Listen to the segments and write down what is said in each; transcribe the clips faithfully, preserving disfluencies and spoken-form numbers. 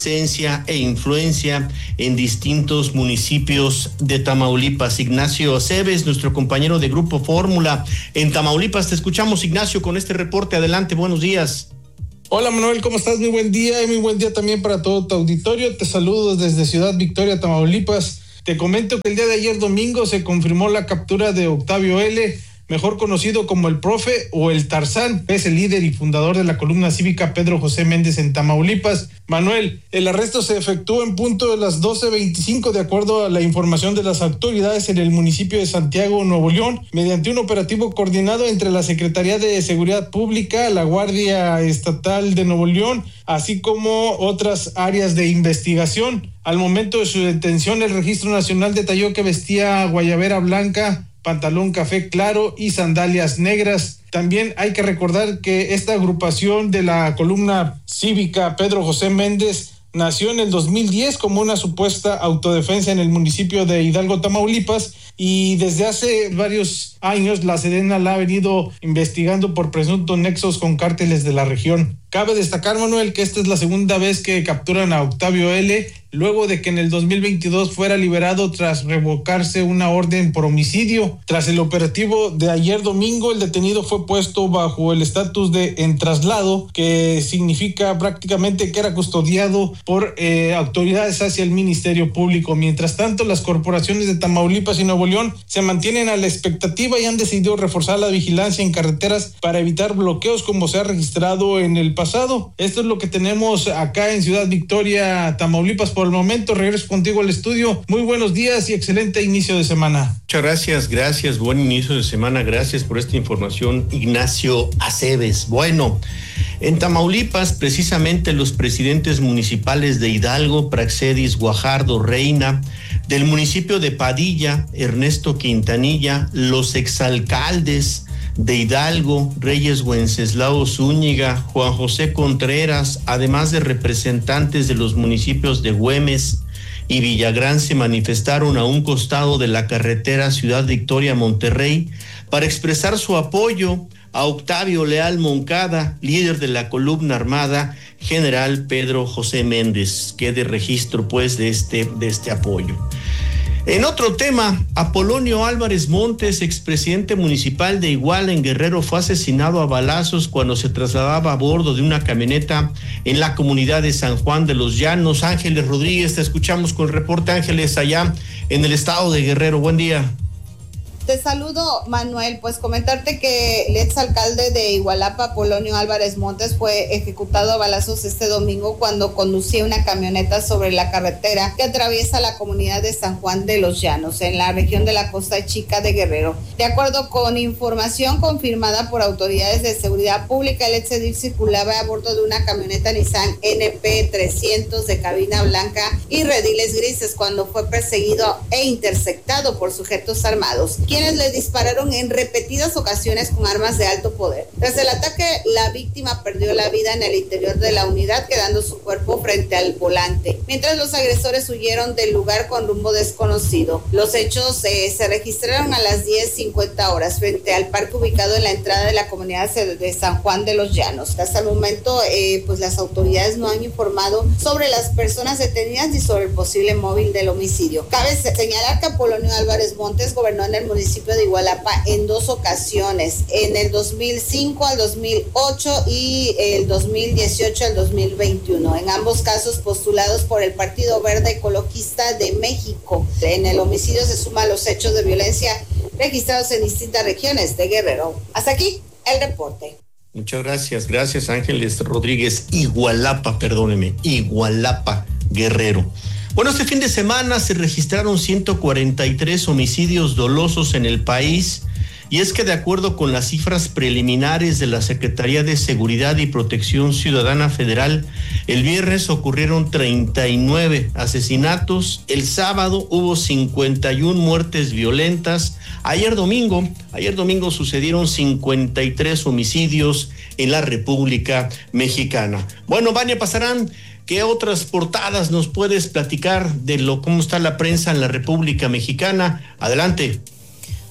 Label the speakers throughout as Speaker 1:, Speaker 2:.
Speaker 1: presencia e influencia en distintos municipios de Tamaulipas. Ignacio Aceves, nuestro compañero de Grupo Fórmula en Tamaulipas. Te escuchamos, Ignacio, con este reporte. Adelante, buenos días.
Speaker 2: Hola Manuel, ¿cómo estás? Muy buen día y muy buen día también para todo tu auditorio. Te saludo desde Ciudad Victoria, Tamaulipas. Te comento que el día de ayer domingo se confirmó la captura de Octavio L., mejor conocido como el Profe o el Tarzán. Es el líder y fundador de la columna cívica Pedro José Méndez en Tamaulipas. Manuel, el arresto se efectuó en punto de las doce veinticinco de acuerdo a la información de las autoridades en el municipio de Santiago, Nuevo León, mediante un operativo coordinado entre la Secretaría de Seguridad Pública, la Guardia Estatal de Nuevo León, así como otras áreas de investigación. Al momento de su detención, el Registro Nacional detalló que vestía guayabera blanca, pantalón café claro y sandalias negras. También hay que recordar que esta agrupación de la columna cívica Pedro José Méndez nació en el dos mil diez como una supuesta autodefensa en el municipio de Hidalgo, Tamaulipas, y desde hace varios años la Sedena la ha venido investigando por presuntos nexos con cárteles de la región. Cabe destacar, Manuel, que esta es la segunda vez que capturan a Octavio L., luego de que en el dos mil veintidós fuera liberado tras revocarse una orden por homicidio. Tras el operativo de ayer domingo, el detenido fue puesto bajo el estatus de en traslado, que significa prácticamente que era custodiado por eh, autoridades hacia el Ministerio Público. Mientras tanto, las corporaciones de Tamaulipas y Nuevo León se mantienen a la expectativa y han decidido reforzar la vigilancia en carreteras para evitar bloqueos como se ha registrado en el pasado. Esto es lo que tenemos acá en Ciudad Victoria, Tamaulipas, por el momento. Regreso contigo al estudio. Muy buenos días y excelente inicio de semana.
Speaker 1: Muchas gracias, gracias. Buen inicio de semana. Gracias por esta información, Ignacio Aceves. Bueno, en Tamaulipas, precisamente los presidentes municipales de Hidalgo, Praxedis Guajardo Reina, del municipio de Padilla, Ernesto Quintanilla, los exalcaldes de Hidalgo, Reyes Wenceslao Zúñiga, Juan José Contreras, además de representantes de los municipios de Güemes y Villagrán, se manifestaron a un costado de la carretera Ciudad Victoria-Monterrey para expresar su apoyo a Octavio Leal Moncada, líder de la columna armada general Pedro José Méndez. Quede registro pues de este, de este apoyo. En otro tema, Apolonio Álvarez Montes, expresidente municipal de Iguala en Guerrero, fue asesinado a balazos cuando se trasladaba a bordo de una camioneta en la comunidad de San Juan de los Llanos. Ángeles Rodríguez, te escuchamos con el reporte. Ángeles, allá en el estado de Guerrero. Buen día.
Speaker 3: Te saludo, Manuel. Pues comentarte que el exalcalde de Igualapa, Apolonio Álvarez Montes, fue ejecutado a balazos este domingo cuando conducía una camioneta sobre la carretera que atraviesa la comunidad de San Juan de los Llanos, en la región de la Costa Chica de Guerrero. De acuerdo con información confirmada por autoridades de seguridad pública, el exedil circulaba a bordo de una camioneta Nissan N P trescientos de cabina blanca y rediles grises cuando fue perseguido e interceptado por sujetos armados, quienes le dispararon en repetidas ocasiones con armas de alto poder. Tras el ataque, la víctima perdió la vida en el interior de la unidad, quedando su cuerpo frente al volante, mientras los agresores huyeron del lugar con rumbo desconocido. Los hechos eh, se registraron a las diez cincuenta horas frente al parque ubicado en la entrada de la comunidad de San Juan de los Llanos. Hasta el momento, eh, pues las autoridades no han informado sobre las personas detenidas ni sobre el posible móvil del homicidio. Cabe señalar que Apolonio Álvarez Montes gobernó en el municipio de Igualapa en dos ocasiones, en el dos mil cinco al dos mil ocho y el dos mil dieciocho al dos mil veintiuno, en ambos casos postulados por el Partido Verde Ecologista de México. En el homicidio se suman los hechos de violencia registrados en distintas regiones de Guerrero. Hasta aquí el reporte.
Speaker 1: Muchas gracias, gracias Ángeles Rodríguez. Igualapa, perdóneme, Igualapa, Guerrero. Bueno, este fin de semana se registraron ciento cuarenta y tres homicidios dolosos en el país, y es que de acuerdo con las cifras preliminares de la Secretaría de Seguridad y Protección Ciudadana Federal, el viernes ocurrieron treinta y nueve asesinatos, el sábado hubo cincuenta y una muertes violentas, ayer domingo, ayer domingo sucedieron cincuenta y tres homicidios en la República Mexicana. Bueno, Vania Pasarán, ¿qué otras portadas nos puedes platicar de lo cómo está la prensa en la República Mexicana? Adelante.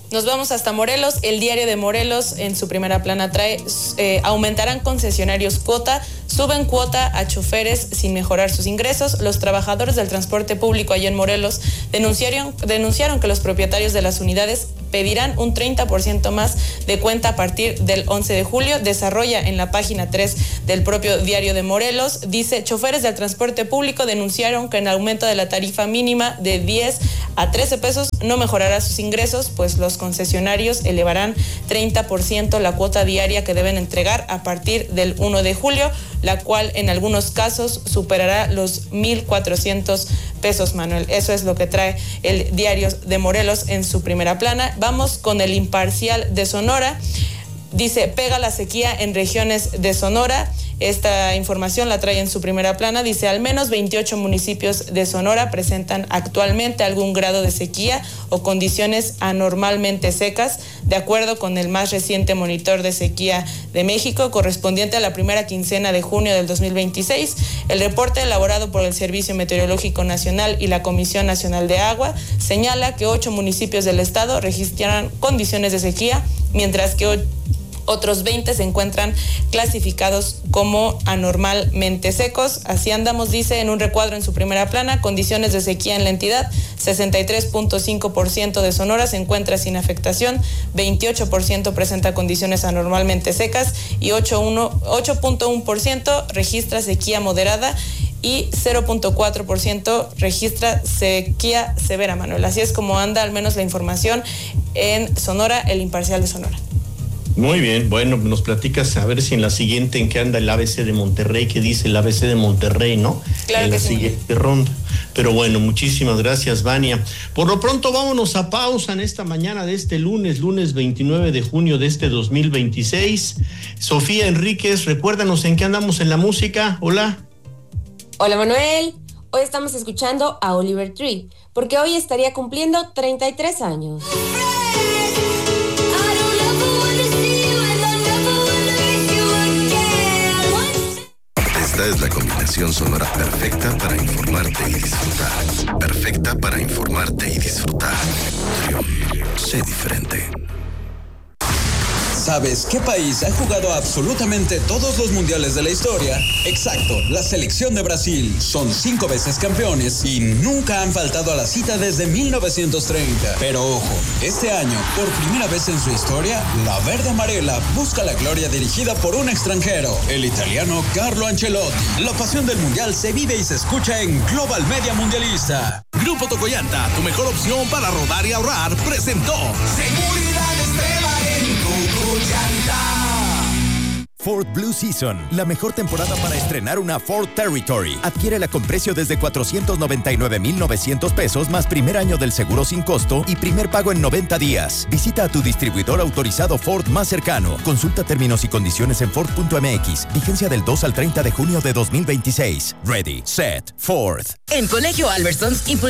Speaker 4: Nos vamos hasta Morelos. El Diario de Morelos en su primera plana trae, eh, aumentarán concesionarios cuota, suben cuota a choferes sin mejorar sus ingresos. Los trabajadores del transporte público allá en Morelos denunciaron, denunciaron que los propietarios de las unidades pedirán un treinta por ciento más de cuenta a partir del once de julio. Desarrolla en la página tres del propio Diario de Morelos. Dice, choferes del transporte público denunciaron que el aumento de la tarifa mínima de diez a trece pesos no mejorará sus ingresos, pues los concesionarios elevarán treinta por ciento la cuota diaria que deben entregar a partir del uno de julio, la cual en algunos casos superará los mil cuatrocientos pesos, Manuel. Eso es lo que trae el Diario de Morelos en su primera plana. Vamos con el Imparcial de Sonora. Dice, pega la sequía en regiones de Sonora. Esta información la trae en su primera plana. Dice, al menos veintiocho municipios de Sonora presentan actualmente algún grado de sequía o condiciones anormalmente secas, de acuerdo con el más reciente monitor de sequía de México, correspondiente a la primera quincena de junio del dos mil veintiséis. El reporte elaborado por el Servicio Meteorológico Nacional y la Comisión Nacional de Agua señala que ocho municipios del estado registraron condiciones de sequía, mientras que otros veinte se encuentran clasificados como anormalmente secos. Así andamos, dice en un recuadro en su primera plana, condiciones de sequía en la entidad, sesenta y tres punto cinco por ciento de Sonora se encuentra sin afectación, veintiocho por ciento presenta condiciones anormalmente secas y ocho punto uno por ciento registra sequía moderada y cero punto cuatro por ciento registra sequía severa, Manuel. Así es como anda al menos la información en Sonora, el Imparcial de Sonora.
Speaker 1: Muy bien, bueno, nos platicas a ver si en la siguiente en qué anda el A B C de Monterrey, qué dice el A B C de Monterrey, ¿no?
Speaker 4: Claro
Speaker 1: en
Speaker 4: que
Speaker 1: la
Speaker 4: sí.
Speaker 1: siguiente ronda. Pero bueno, muchísimas gracias, Vania. Por lo pronto, vámonos a pausa en esta mañana de este lunes, lunes veintinueve de junio de este dos mil veintiséis. Sofía Enríquez, recuérdanos en qué andamos en la música. Hola.
Speaker 5: Hola, Manuel. Hoy estamos escuchando a Oliver Tree, porque hoy estaría cumpliendo treinta y tres años.
Speaker 6: Esta es la combinación sonora perfecta para informarte y disfrutar. Perfecta para informarte y disfrutar. Sé diferente.
Speaker 7: ¿Sabes qué país ha jugado absolutamente todos los mundiales de la historia? Exacto, la selección de Brasil. Son cinco veces campeones y nunca han faltado a la cita desde mil novecientos treinta. Pero ojo, este año, por primera vez en su historia, la verde amarela busca la gloria dirigida por un extranjero, el italiano Carlo Ancelotti. La pasión del mundial se vive y se escucha en Global Media Mundialista.
Speaker 8: Grupo Tocoyanta, tu mejor opción para rodar y ahorrar, presentó Seguridad Extrema en Tocoyanta.
Speaker 9: Ford Blue Season, la mejor temporada para estrenar una Ford Territory. Adquiérela con precio desde cuatrocientos noventa y nueve mil novecientos pesos más primer año del seguro sin costo y primer pago en noventa días. Visita a tu distribuidor autorizado Ford más cercano. Consulta términos y condiciones en Ford punto M X. Vigencia del dos al treinta de junio de dos mil veintiséis. Ready, set, Ford.
Speaker 10: En Colegio Albertsons